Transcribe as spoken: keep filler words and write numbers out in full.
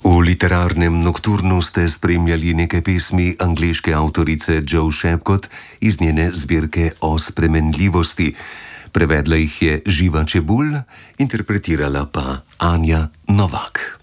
V literarnem nokturnu ste spremljali nekaj pesmi angleške avtorice Jo Shapcott iz njene zbirke O spremenljivosti. Prevedla jih je Živa Čebulj, interpretirala pa Anja Novak.